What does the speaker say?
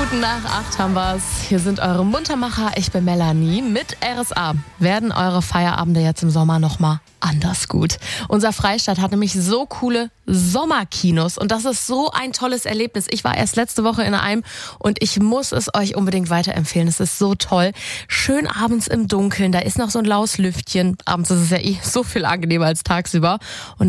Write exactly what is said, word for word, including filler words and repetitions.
Minuten nach acht haben wir's. Hier sind eure Muntermacher. Ich bin Melanie. Mit R S A werden eure Feierabende jetzt im Sommer nochmal anders gut. Unser Freistaat hat nämlich so coole Sommerkinos und das ist so ein tolles Erlebnis. Ich war erst letzte Woche in einem und ich muss es euch unbedingt weiterempfehlen. Es ist so toll. Schön abends im Dunkeln, da ist noch so ein laues Lüftchen. Abends ist es ja eh so viel angenehmer als tagsüber. Und